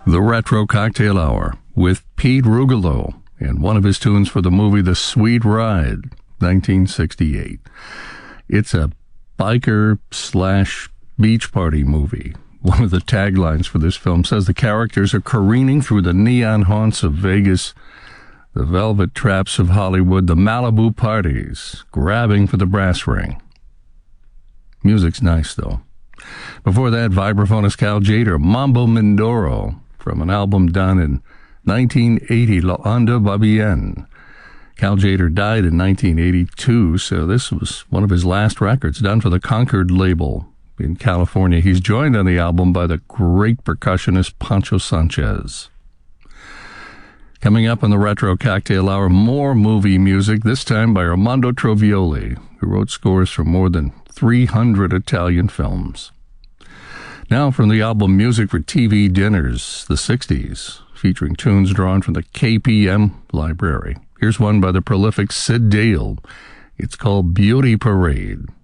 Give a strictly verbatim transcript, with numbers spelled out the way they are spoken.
The Retro Cocktail Hour with Pete Rugolo and one of his tunes for the movie The Sweet Ride, nineteen sixty-eight. It's a biker slash beach party movie. One of the taglines for this film says the characters are careening through the neon haunts of Vegas, the velvet traps of Hollywood, the Malibu parties, grabbing for the brass ring. Music's nice, though. Before that, vibraphonist Cal Tjader, Mambo Mindoro, from an album done in nineteen eighty, La Onda Va Bien. Cal Tjader died in nineteen eighty-two, so this was one of his last records, done for the Concord label in California. He's joined on the album by the great percussionist Pancho Sanchez. Coming up on the Retro Cocktail Hour, more movie music, this time by Armando Trovioli, who wrote scores for more than three hundred Italian films. Now from the album Music for T V Dinners, the sixties, featuring tunes drawn from the K P M library. Here's one by the prolific Sid Dale. It's called Beauty Parade.